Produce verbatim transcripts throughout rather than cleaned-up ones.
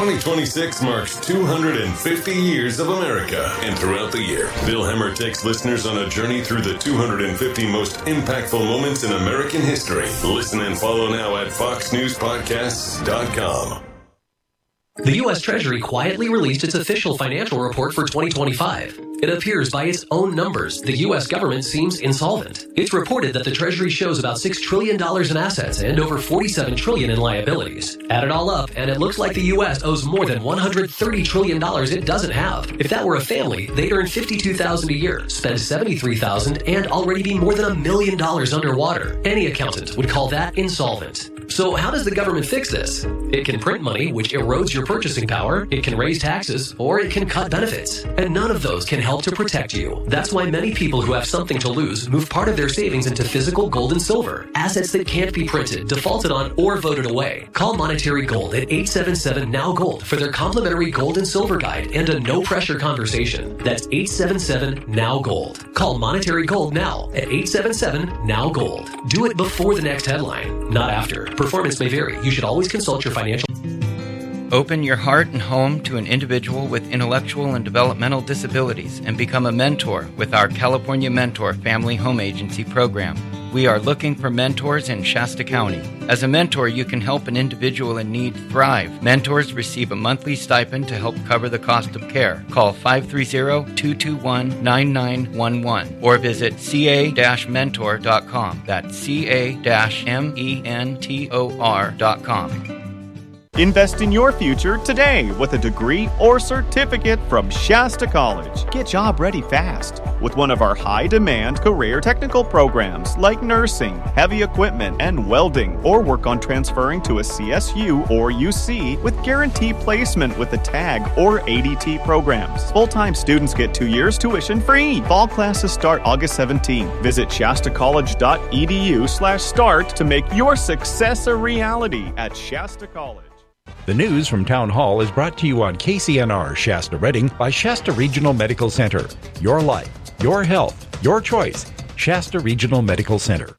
twenty twenty-six marks two hundred fifty years of America, and throughout the year, Bill Hemmer takes listeners on a journey through the two hundred fifty most impactful moments in American history. Listen and follow now at fox news podcasts dot com. The U S Treasury quietly released its official financial report for twenty twenty-five. It appears by its own numbers, the U S government seems insolvent. It's reported that the Treasury shows about six trillion dollars in assets and over forty-seven trillion dollars in liabilities. Add it all up, and it looks like the U S owes more than one hundred thirty trillion dollars it doesn't have. If that were a family, they'd earn fifty-two thousand dollars a year, spend seventy-three thousand dollars, and already be more than a million dollars underwater. Any accountant would call that insolvent. So how does the government fix this? It can print money, which erodes your purchasing power, it can raise taxes, or it can cut benefits. And none of those can help to protect you. That's why many people who have something to lose move part of their savings into physical gold and silver, assets that can't be printed, defaulted on, or voted away. Call Monetary Gold at eight seven seven N O W Gold for their complimentary gold and silver guide and a no-pressure conversation. That's eight seven seven N O W Gold. Call Monetary Gold now at eight seven seven N O W Gold. Do it before the next headline, not after. Performance may vary. You should always consult your financial... Open your heart and home to an individual with intellectual and developmental disabilities and become a mentor with our California Mentor Family Home Agency program. We are looking for mentors in Shasta County. As a mentor, you can help an individual in need thrive. Mentors receive a monthly stipend to help cover the cost of care. Call five three zero, two two one, nine nine one one or visit c a dash mentor dot com. That's c a dash mentor dot com. Invest in your future today with a degree or certificate from Shasta College. Get job ready fast with one of our high-demand career technical programs like nursing, heavy equipment, and welding, or work on transferring to a C S U or U C with guaranteed placement with the TAG or A D T programs. Full-time students get two years tuition free. Fall classes start August seventeenth. Visit shasta college dot e d u slash start to make your success a reality at Shasta College. The news from Town Hall is brought to you on K C N R Shasta Redding by Shasta Regional Medical Center. Your life, your health, your choice. Shasta Regional Medical Center.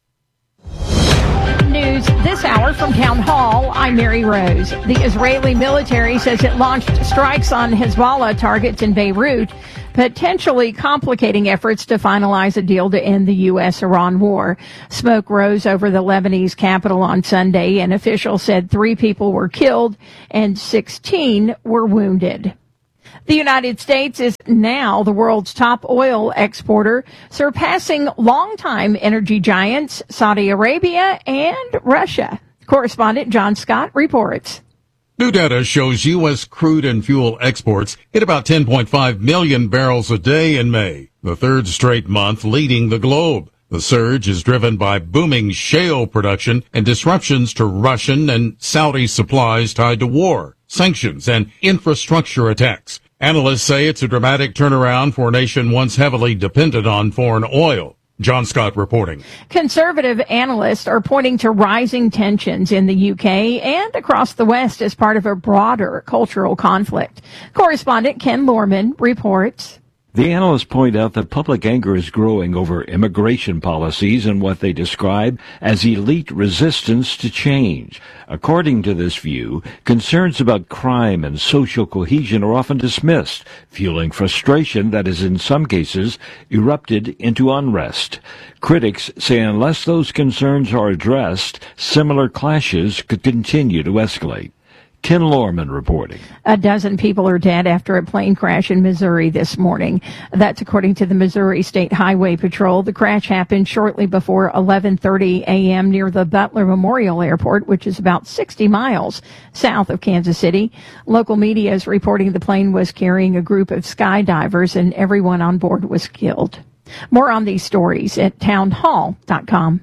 News this hour from Town Hall. I'm Mary Rose. The Israeli military says it launched strikes on Hezbollah targets in Beirut, potentially complicating efforts to finalize a deal to end the U S Iran war. Smoke rose over the Lebanese capital on Sunday, and officials said three people were killed and sixteen were wounded. The United States is now the world's top oil exporter, surpassing longtime energy giants Saudi Arabia and Russia. Correspondent John Scott reports. New data shows U S crude and fuel exports hit about ten point five million barrels a day in May, the third straight month leading the globe. The surge is driven by booming shale production and disruptions to Russian and Saudi supplies tied to war, sanctions, and infrastructure attacks. Analysts say it's a dramatic turnaround for a nation once heavily dependent on foreign oil. John Scott reporting. Conservative analysts are pointing to rising tensions in the U K and across the West as part of a broader cultural conflict. Correspondent Ken Lorman reports. The analysts point out that public anger is growing over immigration policies and what they describe as elite resistance to change. According to this view, concerns about crime and social cohesion are often dismissed, fueling frustration that has in some cases erupted into unrest. Critics say unless those concerns are addressed, similar clashes could continue to escalate. Ken Lorman reporting. A dozen people are dead after a plane crash in Missouri this morning. That's according to the Missouri State Highway Patrol. The crash happened shortly before eleven thirty a.m. near the Butler Memorial Airport, which is about sixty miles south of Kansas City. Local media is reporting the plane was carrying a group of skydivers and everyone on board was killed. More on these stories at town hall dot com.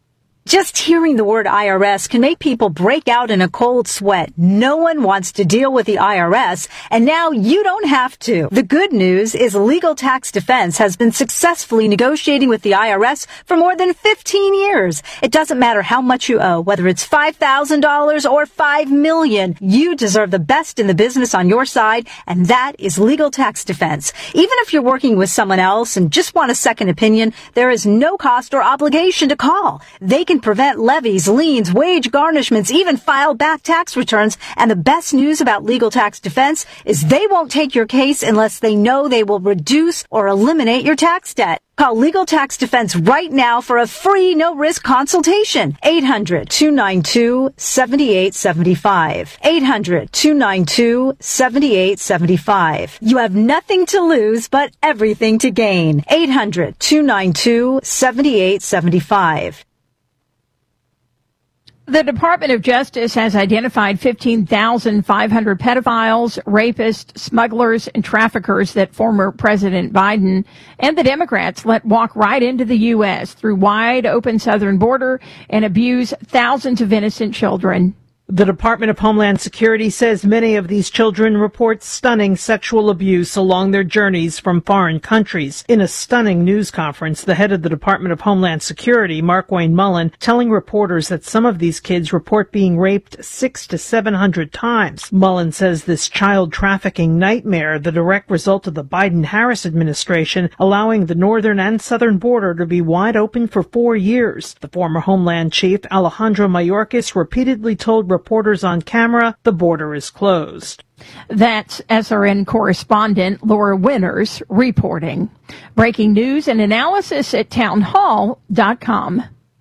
Just hearing the word I R S can make people break out in a cold sweat. No one wants to deal with the I R S, and now you don't have to. The good news is Legal Tax Defense has been successfully negotiating with the I R S for more than fifteen years. It doesn't matter how much you owe, whether it's five thousand dollars or five million dollars. You deserve the best in the business on your side, and that is Legal Tax Defense. Even if you're working with someone else and just want a second opinion, there is no cost or obligation to call. They can can prevent levies, liens, wage garnishments, even file back tax returns. And the best news about Legal Tax Defense is they won't take your case unless they know they will reduce or eliminate your tax debt. Call Legal Tax Defense right now for a free, no-risk consultation. eight hundred, two nine two, seven eight seven five. eight hundred, two nine two, seven eight seven five. You have nothing to lose, but everything to gain. eight hundred, two nine two, seven eight seven five. The Department of Justice has identified fifteen thousand five hundred pedophiles, rapists, smugglers, and traffickers that former President Biden and the Democrats let walk right into the U S through wide open southern border and abuse thousands of innocent children. The Department of Homeland Security says many of these children report stunning sexual abuse along their journeys from foreign countries. In a stunning news conference, the head of the Department of Homeland Security, Markwayne Mullen, telling reporters that some of these kids report being raped six to seven hundred times. Mullen says this child trafficking nightmare, the direct result of the Biden-Harris administration, allowing the northern and southern border to be wide open for four years. The former Homeland Chief, Alejandro Mayorkas, repeatedly told reporters on camera the border is closed. That's S R N correspondent Laura Winters reporting. Breaking news and analysis at town hall dot com.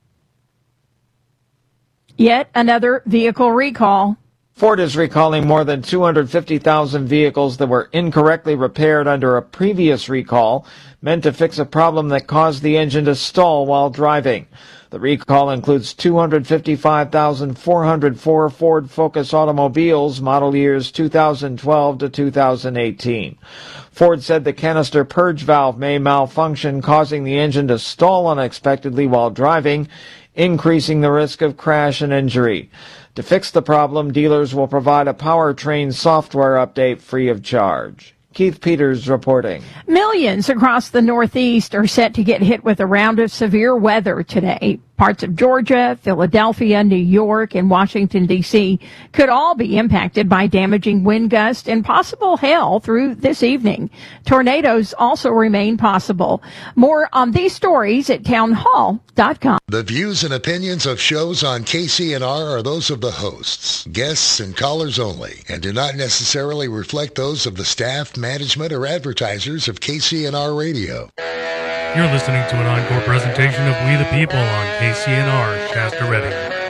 Yet another vehicle recall. Ford is recalling more than two hundred fifty thousand vehicles that were incorrectly repaired under a previous recall, meant to fix a problem that caused the engine to stall while driving. The recall includes two hundred fifty-five thousand four hundred four Ford Focus automobiles, model years two thousand twelve to two thousand eighteen. Ford said the canister purge valve may malfunction, causing the engine to stall unexpectedly while driving, increasing the risk of crash and injury. To fix the problem, dealers will provide a powertrain software update free of charge. Keith Peters reporting. Millions across the Northeast are set to get hit with a round of severe weather today. Parts of Georgia, Philadelphia, New York, and Washington, D C could all be impacted by damaging wind gusts and possible hail through this evening. Tornadoes also remain possible. More on these stories at town hall dot com. The views and opinions of shows on K C N R are those of the hosts, guests, and callers only, and do not necessarily reflect those of the staff, management, or advertisers of K C N R Radio. You're listening to an encore presentation of We the People on K C N R Shasta Redding.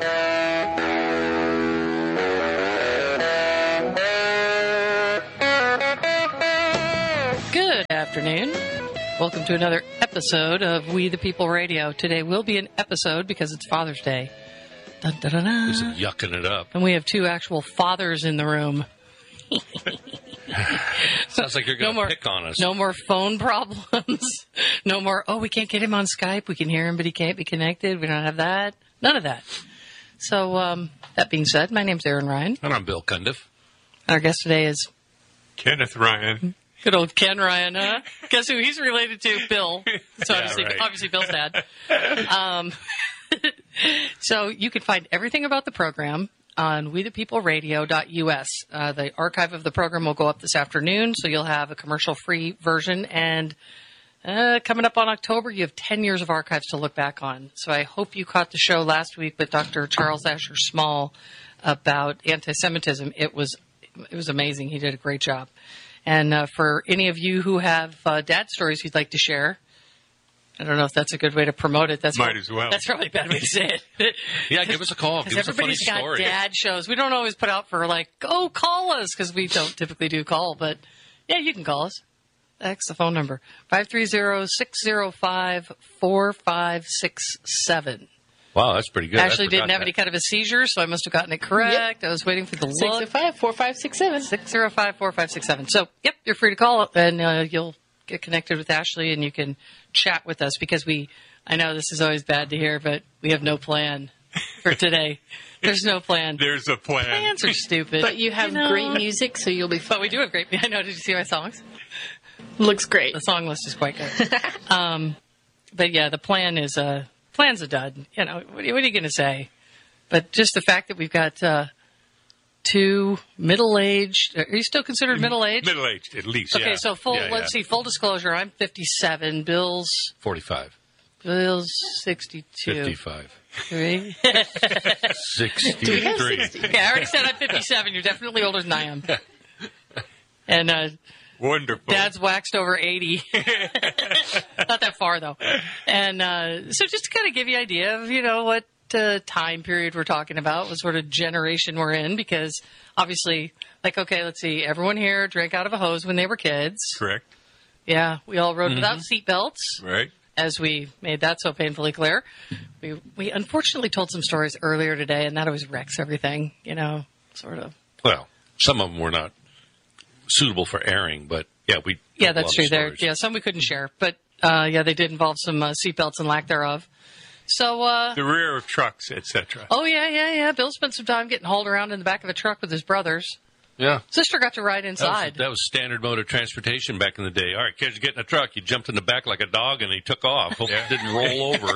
Good afternoon. Welcome to another episode of We the People Radio. Today will be an episode because it's Father's Day. Dun, dun, dun, dun. Just yucking it up. And we have two actual fathers in the room. Sounds like you're going to no pick on us. No more phone problems. No more, oh, we can't get him on Skype. We can hear him, but he can't be connected. We don't have that. None of that. So, um, that being said, my name's Aaron Ryan. And I'm Bill Cundiff. Our guest today is Kenneth Ryan. Good old Ken Ryan, huh? Guess who he's related to? Bill. So obviously, yeah, right. obviously Bill's dad. Um, so you can find everything about the program on we the people radio dot U S. Uh, the archive of the program will go up this afternoon, so you'll have a commercial-free version. And uh, coming up on October, you have ten years of archives to look back on. So I hope you caught the show last week with Doctor Charles Asher Small about anti-Semitism. It was it was amazing. He did a great job. And uh, for any of you who have uh, dad stories you'd like to share, I don't know if that's a good way to promote it. That's Might probably, as well. That's probably a bad way to say it. Yeah, give us a call. Give us a funny everybody's got story. dad shows. We don't always put out for like, oh, call us, because we don't typically do call. But, yeah, you can call us. That's the phone number, five three zero, six zero five, four five six seven. Wow, that's pretty good. Ashley didn't have that. any kind of a seizure, so I must have gotten it correct. Yep. I was waiting for the look. six zero five, four five six seven. six zero five, four five six seven. So, yep, you're free to call, and uh, you'll get connected with Ashley, and you can chat with us, because we, I know this is always bad to hear, but we have no plan for today. There's no plan. There's a plan. Plans are stupid. But you have you know? great music, so you'll be fine. But we do have great music. I know. Did you see my songs? Looks great. The song list is quite good. um, but yeah, the plan is a plan's a dud. You know, what, what are you going to say? But just the fact that we've got uh, two middle-aged. Are you still considered middle-aged? Middle-aged, at least. Okay, yeah. so full. Yeah, let's yeah. see. Full disclosure: I'm fifty-seven. Bill's forty-five. Bill's sixty-two. fifty-five. Three. sixty-three. Yeah, I already said I'm fifty-seven. You're definitely older than I am. And uh, wonderful. Dad's waxed over eighty. Not that far, though. And uh, so just to kind of give you an idea of, you know, what uh, time period we're talking about, what sort of generation we're in, because obviously, like, okay, let's see, everyone here drank out of a hose when they were kids. Correct. Yeah, we all rode Mm-hmm. without seatbelts. Right. As we made that so painfully clear. We we unfortunately told some stories earlier today, and that always wrecks everything, you know, sort of. Well, some of them were not suitable for airing, but yeah, we. Yeah, that's true. There, yeah, some we couldn't share, but uh, yeah, they did involve some uh, seatbelts and lack thereof. So uh, the rear of trucks, et cetera. Oh yeah, yeah, yeah. Bill spent some time getting hauled around in the back of a truck with his brothers. Yeah. Sister got to ride That was, inside. that was standard mode of transportation back in the day. All right, kids, get in a truck. You jumped in the back like a dog, and he took off. Hope it didn't roll over.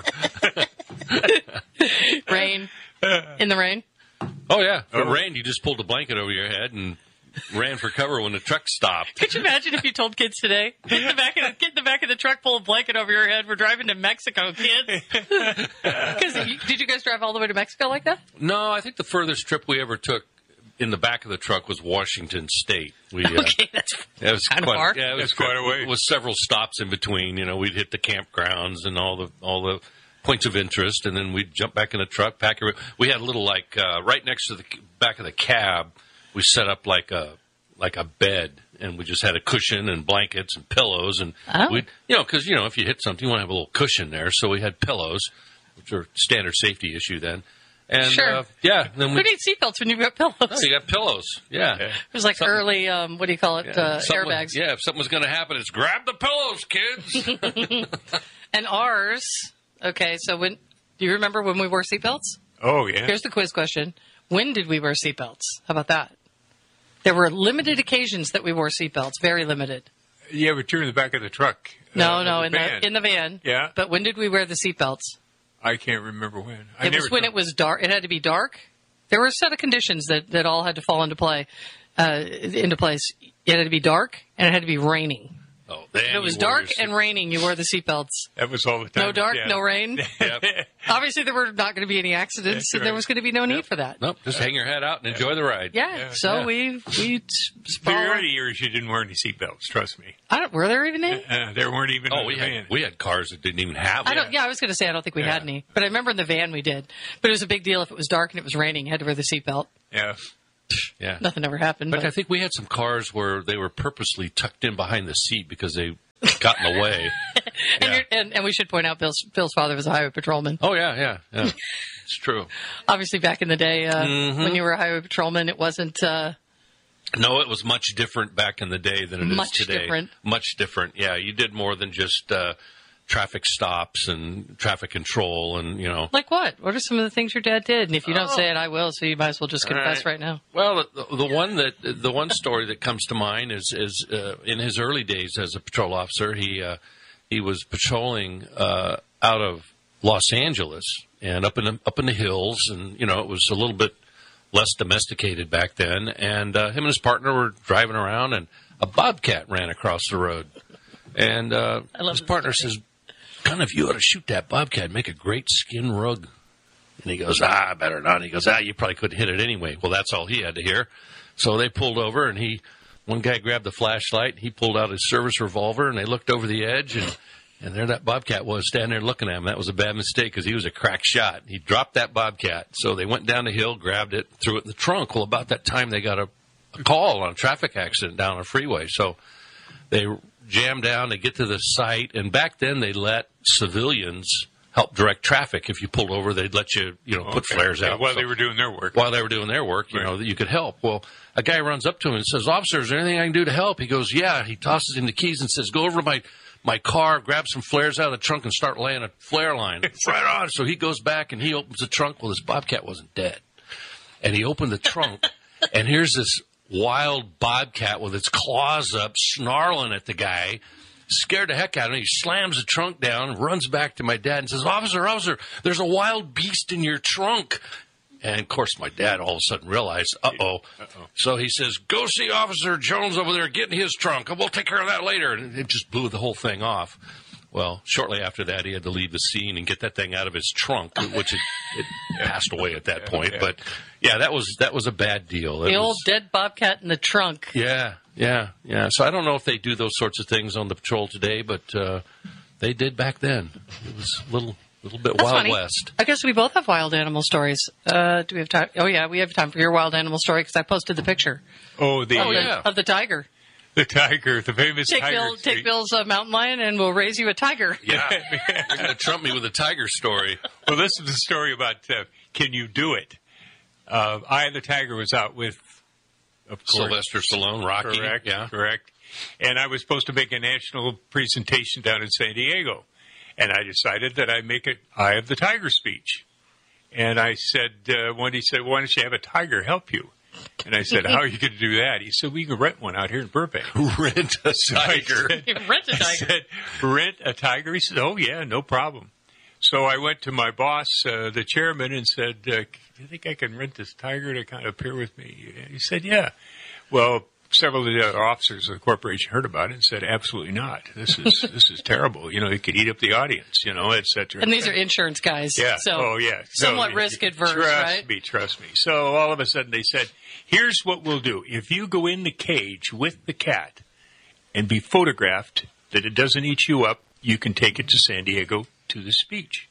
Rain. In the rain? Oh, yeah. If it rained, you just pulled a blanket over your head and ran for cover when the truck stopped. Could you imagine if you told kids today, get in the back of the, get in the, back of the truck, pull a blanket over your head, we're driving to Mexico, kids? Because did you guys drive all the way to Mexico like that? No, I think the furthest trip we ever took in the back of the truck was Washington State. We, uh, okay, that's it was kind quite, of far. Yeah, it was That's quite a way. It was several stops in between. You know, we'd hit the campgrounds and all the all the points of interest, and then we'd jump back in the truck. Pack it. We had a little like uh, right next to the back of the cab. We set up like a like a bed, and we just had a cushion and blankets and pillows, and Oh. we, you know, because you know if you hit something, you want to have a little cushion there. So we had pillows, which are standard safety issue then. And Sure. uh, yeah, then Who we. needs seatbelts when you've got pillows? Oh, you got pillows. Yeah. It was like Something- early, um, what do you call it, Yeah, uh, something was- airbags. yeah, if something was going to happen, it's grab the pillows, kids. And ours, okay, so when, do you remember when we wore seatbelts? Oh, yeah. Here's the quiz question. When did we wear seatbelts? How about that? There were limited occasions that we wore seatbelts, very limited. Yeah, but you're in the back of the truck. No, uh, no, of in the van. the in the van. Yeah. But when did we wear the seatbelts? I can't remember when. I It never was when it was dark. It had to be dark. There were a set of conditions that, that all had to fall into play, uh, into place. It had to be dark and it had to be raining. Oh, If it was dark and raining, you wore the seatbelts. That was all the time. No dark, Yeah. no rain. Yep. Obviously, there were not going to be any accidents, That's and there right. was going to be no need for that. Nope, just hang your head out and enjoy the ride. Yeah. Yeah. So Yeah. we we. The early years, you didn't wear any seatbelts. Trust me. I don't. Were there even any? Uh, there weren't even. Oh, in we the had van. we had cars that didn't even have I it. don't. Yeah, I was going to say I don't think we had Yeah. any, but I remember in the van we did. But it was a big deal if it was dark and it was raining. You had to wear the seatbelt. Yeah. Yeah. Nothing ever happened. But But, I think we had some cars where they were purposely tucked in behind the seat because they got in the way. and, Yeah. you're, and and we should point out Bill's Bill's father was a highway patrolman. Oh yeah, yeah, yeah. It's true. Obviously, back in the day uh, Mhm. when you were a highway patrolman, it wasn't. Uh, No, it was much different back in the day than it is Much today. different. Much different. Yeah, you did more than just uh, traffic stops and traffic control, and you know. like what? What are some of the things your dad did? And if you don't Oh. say it, I will. So you might as well just All confess right. right now. Well, the, the one that the one story that comes to mind is is uh, in his early days as a patrol officer, he uh, he was patrolling uh, out of Los Angeles and up in the, up in the hills, and you know it was a little bit less domesticated back then. And uh, him and his partner were driving around, and a bobcat ran across the road, and uh, I love his this partner story. says, "Kind of, you ought to shoot that bobcat, make a great skin rug." And he goes, ah, better not. He goes, ah, you probably couldn't hit it anyway. Well, that's all he had to hear. So they pulled over, and he, one guy grabbed the flashlight. He pulled out his service revolver, and they looked over the edge, and, and there that bobcat was standing there looking at him. That was a bad mistake because he was a crack shot. He dropped that bobcat. So they went down the hill, grabbed it, threw it in the trunk. Well, about that time, they got a, a call on a traffic accident down a freeway. So they jammed down to get to the site, and back then they let civilians help direct traffic. If you pulled over, they'd let you, you know, put Okay. flares Yeah, out. while So- they were doing their work. while they were doing their work, you Right. know, that you could help. Well, a guy runs up to him and says, "Officer, is there anything I can do to help?" He goes, "Yeah." He tosses him the keys and says, "Go over to my, my car, grab some flares out of the trunk and start laying a flare line." Right on. So he goes back and he opens the trunk. Well, this bobcat wasn't dead. And he opened the trunk, and here's this wild bobcat with its claws up, snarling at the guy. Scared the heck out of him. He slams the trunk down, runs back to my dad and says, "Officer, officer, there's a wild beast in your trunk." And, of course, my dad all of a sudden realized, uh-oh. Uh-oh. So he says, "Go see Officer Jones over there, get in his trunk, and we'll take care of that later." And it just blew the whole thing off. Well, shortly after that, he had to leave the scene and get that thing out of his trunk, which it, it passed away at that point. yeah. But yeah, that was that was a bad deal. The It old was- dead bobcat in the trunk. Yeah, yeah, yeah. So I don't know if they do those sorts of things on the patrol today, but uh, they did back then. It was a little, little bit That's Wild funny. West. I guess we both have wild animal stories. Uh, do we have time? Oh, yeah, we have time for your wild animal story because I posted the picture Oh, the of, the, of the tiger. the tiger, the famous Take, tiger. Bill, take Bill's uh, mountain lion and we'll raise you a tiger. Yeah, you're going to trump me with a tiger story. Well, this is the story about uh, Can You Do It? Uh, Eye of the Tiger was out with, of course, Sylvester Stallone, Rocky. Correct, Yeah. correct. And I was supposed to make a national presentation down in San Diego. And I decided that I'd make an Eye of the Tiger speech. And I said, uh, when he said, why don't you have a tiger help you? And I said, how are you going to do that? He said, we can rent one out here in Burbank. Rent a So I tiger. said- Rent a I tiger. said, rent a tiger? He said, oh, yeah, no problem. So I went to my boss, uh, the chairman, and said, uh, do you think I can rent this tiger to kind of appear with me? And he said, yeah. Well, several of the other officers of the corporation heard about it and said, absolutely not. This is this is terrible. You know, it could eat up the audience, you know, et cetera. And these are insurance guys. Yeah. So oh, yeah. somewhat No, risk adverse, trust right? me, trust me. So all of a sudden they said, here's what we'll do. If you go in the cage with the cat and be photographed that it doesn't eat you up, you can take it to San Diego to the speech.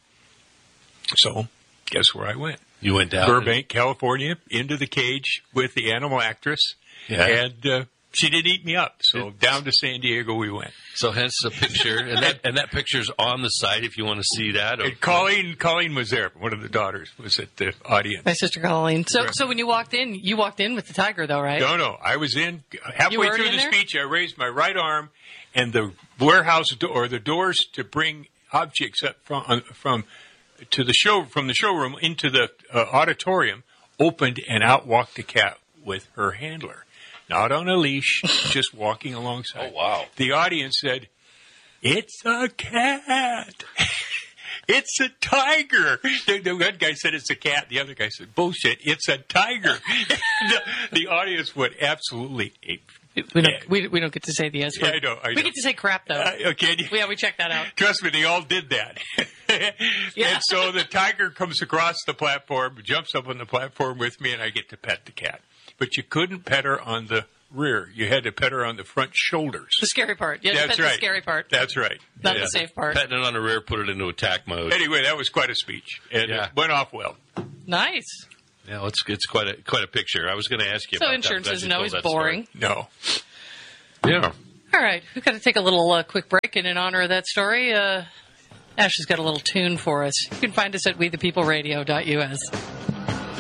So guess where I went? You went down? Burbank, California, into the cage with the animal actress. Yeah. And uh, she didn't eat me up. So down to San Diego we went. So hence the picture, and that and that picture's on the site if you want to see that. And Colleen, Colleen was there. One of the daughters was at the audience. My sister Colleen. So, Yeah. so when you walked in, you walked in with the tiger, though, right? No, no. I was in You halfway were through in the there? speech. I raised my right arm, and the warehouse door, or the doors to bring objects up from uh, from to the show from the showroom into the uh, auditorium opened, and out walked the cat with her handler, not on a leash, just walking alongside. Oh, wow. The audience said, "It's a cat." It's a tiger. The, the one guy said it's a cat. The other guy said, bullshit, it's a tiger. the, the audience went absolutely ape. We don't, we, we don't get to say the S Yeah, word. I know, I We know. get to say crap, though. Uh, okay. Yeah, we checked that out. Trust me, they all did that. Yeah. And so the tiger comes across the platform, jumps up on the platform with me, and I get to pet the cat. But you couldn't pet her on the rear. You had to pet her on the front shoulders. The scary part. Yeah, That's that's right. the scary part. That's right. Not Yeah. the safe part. Petting it on the rear, put it into attack mode. Anyway, that was quite a speech. And Yeah. it went off well. Nice. Yeah, it's it's quite a quite a picture. I was going to ask you So about insurance that. isn't always boring. No. Yeah. All right, we've got to take a little uh, quick break, and in honor of that story, uh, Ash has got a little tune for us. You can find us at we the people radio dot U S.